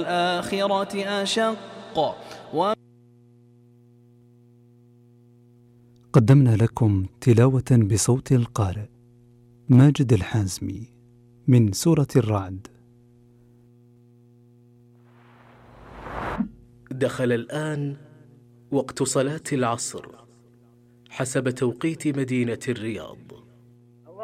الآخرة أشق. قدمنا لكم تلاوة بصوت القارئ ماجد الحازمي من سورة الرعد. دخل الآن وقت صلاة العصر حسب توقيت مدينة الرياض.